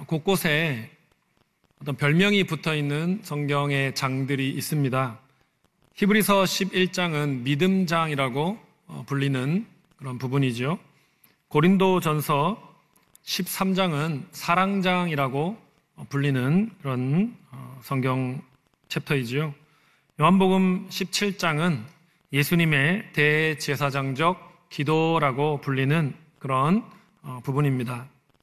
곳곳에 어떤 별명이 붙어 있는 성경의 장들이 있습니다. 히브리서 11장은 믿음장이라고 불리는 그런 부분이죠. 고린도전서 13장은 사랑장이라고 불리는 그런 성경 챕터이지요. 요한복음 17장은 예수님의 대제사장적 기도라고 불리는 그런 부분입니다.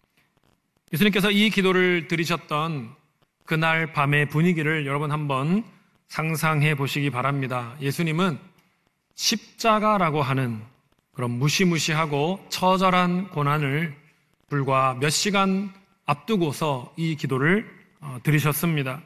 예수님께서 이 기도를 드리셨던 그날 밤의 분위기를 여러분 한번 상상해 보시기 바랍니다. 예수님은 십자가라고 하는 그런 무시무시하고 처절한 고난을 불과 몇 시간 앞두고서 이 기도를 드리셨습니다.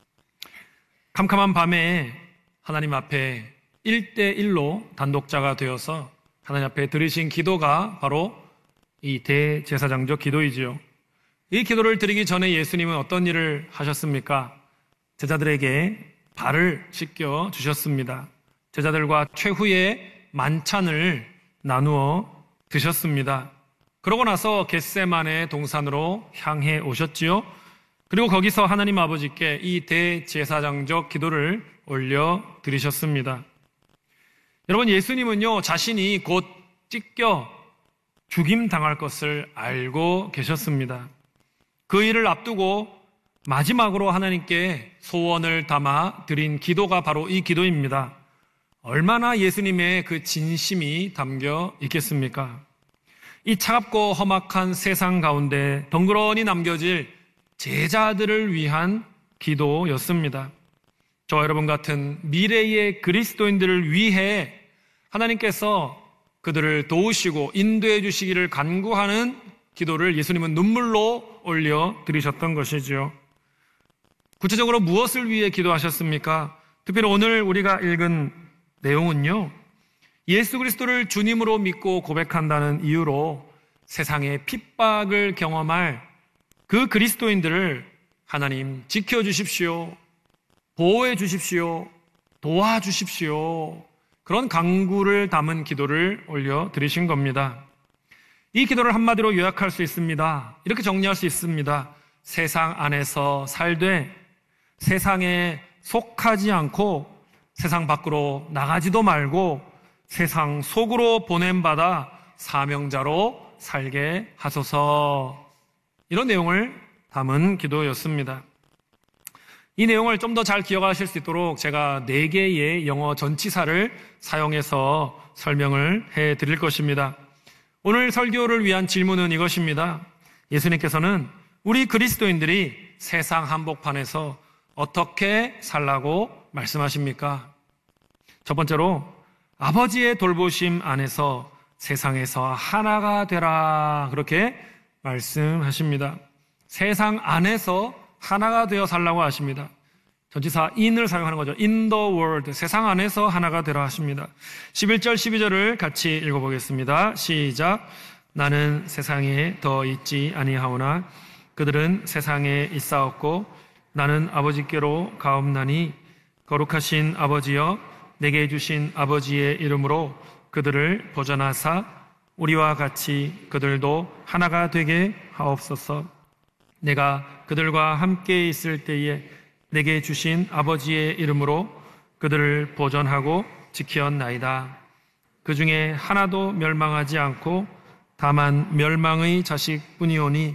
캄캄한 밤에 하나님 앞에 1대1로 단독자가 되어서 하나님 앞에 드리신 기도가 바로 이 대제사장적 기도이지요. 이 기도를 드리기 전에 예수님은 어떤 일을 하셨습니까? 제자들에게 발을 씻겨 주셨습니다. 제자들과 최후의 만찬을 나누어 드셨습니다. 그러고 나서 겟세마네 동산으로 향해 오셨지요. 그리고 거기서 하나님 아버지께 이 대제사장적 기도를 올려 드리셨습니다. 여러분, 예수님은요, 자신이 곧 찢겨 죽임당할 것을 알고 계셨습니다. 그 일을 앞두고 마지막으로 하나님께 소원을 담아 드린 기도가 바로 이 기도입니다. 얼마나 예수님의 그 진심이 담겨 있겠습니까? 이 차갑고 험악한 세상 가운데 덩그러니 남겨질 제자들을 위한 기도였습니다. 저와 여러분 같은 미래의 그리스도인들을 위해 하나님께서 그들을 도우시고 인도해 주시기를 간구하는 기도를 예수님은 눈물로 올려 드리셨던 것이지요. 구체적으로 무엇을 위해 기도하셨습니까? 특별히 오늘 우리가 읽은 내용은요, 예수 그리스도를 주님으로 믿고 고백한다는 이유로 세상의 핍박을 경험할 그 그리스도인들을 하나님 지켜주십시오, 보호해 주십시오, 도와주십시오, 그런 간구를 담은 기도를 올려 드리신 겁니다. 이 기도를 한마디로 요약할 수 있습니다. 이렇게 정리할 수 있습니다. 세상 안에서 살되 세상에 속하지 않고 세상 밖으로 나가지도 말고 세상 속으로 보냄받아 사명자로 살게 하소서. 이런 내용을 담은 기도였습니다. 이 내용을 좀 더 잘 기억하실 수 있도록 제가 4개의 영어 전치사를 사용해서 설명을 해드릴 것입니다. 오늘 설교를 위한 질문은 이것입니다. 예수님께서는 우리 그리스도인들이 세상 한복판에서 어떻게 살라고 말씀하십니까? 첫 번째로, 아버지의 돌보심 안에서 세상에서 하나가 되라, 그렇게 말씀하십니다. 세상 안에서 하나가 되어 살라고 하십니다. 전치사 in을 사용하는 거죠. in the world, 세상 안에서 하나가 되라 하십니다. 11절 12절을 같이 읽어보겠습니다. 시작. 나는 세상에 더 있지 아니하오나 그들은 세상에 있사옵고 나는 아버지께로 가옵나니 거룩하신 아버지여 내게 주신 아버지의 이름으로 그들을 보전하사 우리와 같이 그들도 하나가 되게 하옵소서. 내가 그들과 함께 있을 때에 내게 주신 아버지의 이름으로 그들을 보전하고 지켰나이다. 그 중에 하나도 멸망하지 않고 다만 멸망의 자식뿐이오니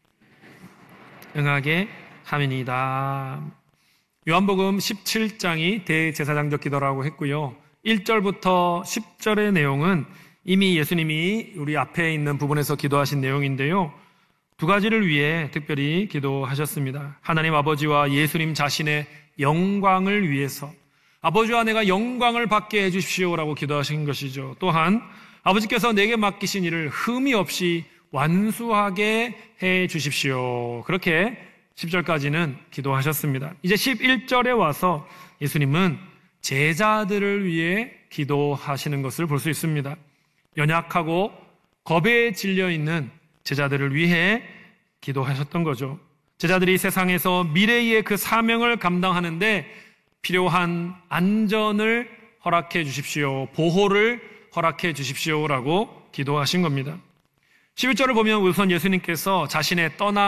응하게 함이니이다. 요한복음 17장이 대제사장적 기도라고 했고요. 1절부터 10절의 내용은 이미 예수님이 우리 앞에 있는 부분에서 기도하신 내용인데요. 2가지를 위해 특별히 기도하셨습니다. 하나님 아버지와 예수님 자신의 영광을 위해서 아버지와 내가 영광을 받게 해주십시오라고 기도하신 것이죠. 또한 아버지께서 내게 맡기신 일을 흠이 없이 완수하게 해주십시오. 그렇게 10절까지는 기도하셨습니다. 이제 11절에 와서 예수님은 제자들을 위해 기도하시는 것을 볼 수 있습니다. 연약하고 겁에 질려있는 제자들을 위해 기도하셨던 거죠. 제자들이 세상에서 미래의 그 사명을 감당하는데 필요한 안전을 허락해 주십시오, 보호를 허락해 주십시오라고 기도하신 겁니다. 11절을 보면 우선 예수님께서 자신의 떠남